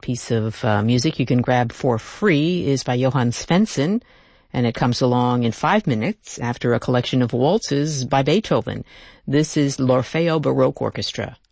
piece of music you can grab for free is by Johann Svensson, and it comes along in 5 minutes after a collection of waltzes by Beethoven. This is l'Orfeo Baroque Orchestra.